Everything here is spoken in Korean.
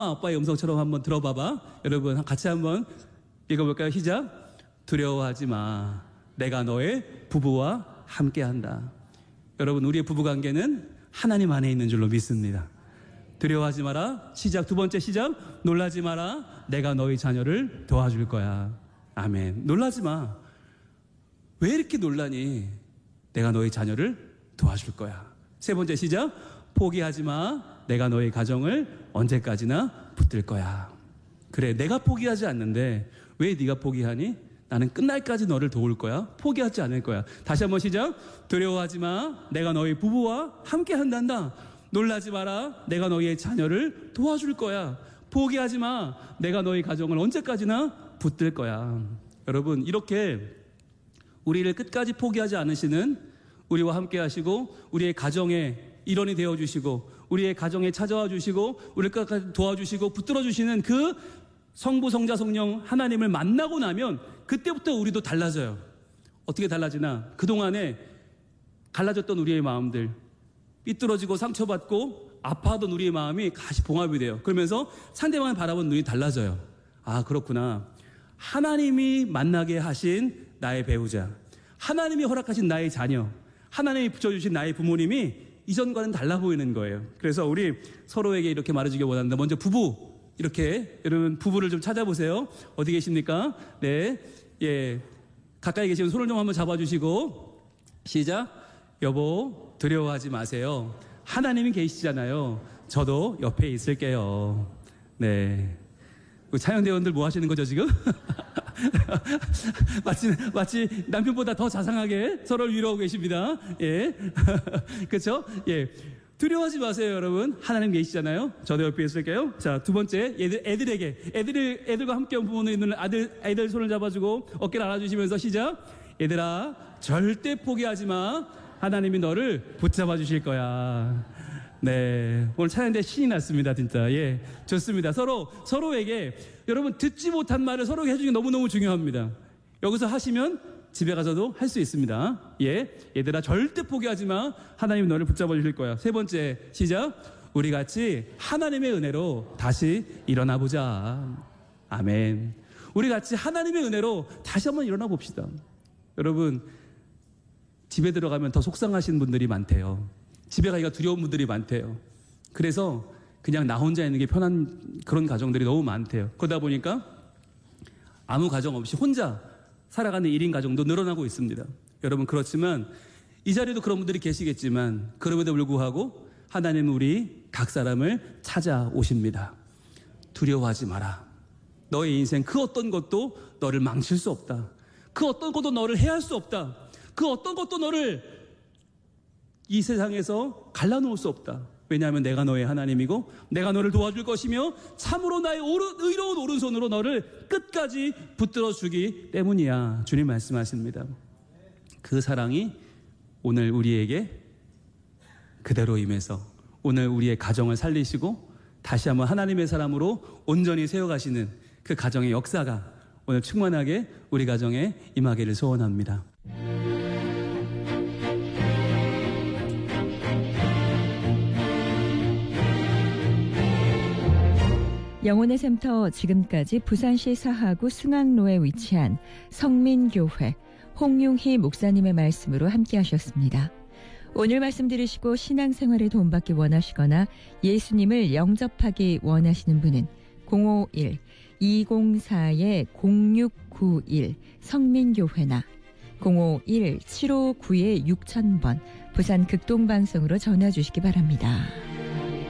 아빠의 음성처럼 한번 들어봐봐. 여러분 같이 한번 읽어볼까요? 시작. 두려워하지 마. 내가 너의 부부와 함께한다. 여러분 우리의 부부관계는 하나님 안에 있는 줄로 믿습니다. 두려워하지 마라. 시작. 두 번째 시작. 놀라지 마라. 내가 너희 자녀를 도와줄 거야. 아멘. 놀라지 마. 왜 이렇게 놀라니? 내가 너희 자녀를 도와줄 거야. 세 번째 시작. 포기하지 마. 내가 너희 가정을 언제까지나 붙들 거야. 그래, 내가 포기하지 않는데 왜 네가 포기하니? 나는 끝날까지 너를 도울 거야. 포기하지 않을 거야. 다시 한번 시작. 두려워하지 마. 내가 너희 부부와 함께 한단다. 놀라지 마라. 내가 너희의 자녀를 도와줄 거야. 포기하지 마. 내가 너희 가정을 언제까지나 붙들 거야. 여러분 이렇게 우리를 끝까지 포기하지 않으시는, 우리와 함께 하시고 우리의 가정의 일원이 되어주시고 우리의 가정에 찾아와 주시고 우리를 끝까지 도와주시고 붙들어 주시는 그 성부 성자 성령 하나님을 만나고 나면 그때부터 우리도 달라져요. 어떻게 달라지나? 그동안에 갈라졌던 우리의 마음들, 삐뚤어지고 상처받고 아파하던 우리의 마음이 다시 봉합이 돼요. 그러면서 상대방을 바라보는 눈이 달라져요. 아, 그렇구나. 하나님이 만나게 하신 나의 배우자, 하나님이 허락하신 나의 자녀, 하나님이 붙여주신 나의 부모님이 이전과는 달라 보이는 거예요. 그래서 우리 서로에게 이렇게 말해주기 원합니다. 먼저 부부, 이렇게 여러분 부부를 좀 찾아보세요. 어디 계십니까? 네, 예, 가까이 계시면 손을 좀 한번 잡아주시고 시작. 여보 두려워하지 마세요. 하나님이 계시잖아요. 저도 옆에 있을게요. 네, 차연대원들 뭐 하시는 거죠 지금? 마치 남편보다 더 자상하게 서로를 위로하고 계십니다. 예, 그렇죠? 예, 두려워하지 마세요, 여러분. 하나님 계시잖아요. 저도 옆에 있을게요. 자, 두 번째, 애들과 함께 온 부모는 있는 아이들 손을 잡아주고 어깨를 안아주시면서 시작. 얘들아, 절대 포기하지 마. 하나님이 너를 붙잡아 주실 거야. 네, 오늘 찬양대 신이 났습니다, 진짜. 예, 좋습니다. 서로에게 여러분 듣지 못한 말을 서로에게 해주는 게 너무너무 중요합니다. 여기서 하시면 집에 가서도 할 수 있습니다. 예, 얘들아 절대 포기하지 마. 하나님이 너를 붙잡아 주실 거야. 세 번째 시작. 우리 같이 하나님의 은혜로 다시 일어나 보자. 아멘. 우리 같이 하나님의 은혜로 다시 한번 일어나 봅시다. 여러분 집에 들어가면 더 속상하신 분들이 많대요. 집에 가기가 두려운 분들이 많대요. 그래서 그냥 나 혼자 있는 게 편한 그런 가정들이 너무 많대요. 그러다 보니까 아무 가정 없이 혼자 살아가는 1인 가정도 늘어나고 있습니다. 여러분 그렇지만 이 자리에도 그런 분들이 계시겠지만 그럼에도 불구하고 하나님은 우리 각 사람을 찾아오십니다. 두려워하지 마라. 너의 인생 그 어떤 것도 너를 망칠 수 없다. 그 어떤 것도 너를 해할 수 없다. 그 어떤 것도 너를 이 세상에서 갈라놓을 수 없다. 왜냐하면 내가 너의 하나님이고 내가 너를 도와줄 것이며 참으로 나의 의로운 오른손으로 너를 끝까지 붙들어주기 때문이야. 주님 말씀하십니다. 그 사랑이 오늘 우리에게 그대로 임해서 오늘 우리의 가정을 살리시고 다시 한번 하나님의 사람으로 온전히 세워가시는 그 가정의 역사가 오늘 충만하게 우리 가정에 임하기를 소원합니다. 영혼의 샘터, 지금까지 부산시 사하구 승학로에 위치한 성민교회 홍용희 목사님의 말씀으로 함께 하셨습니다. 오늘 말씀 들으시고 신앙생활에 도움받기 원하시거나 예수님을 영접하기 원하시는 분은 051-204-0691 성민교회나 051-759-6000번 부산 극동방송으로 전화 주시기 바랍니다.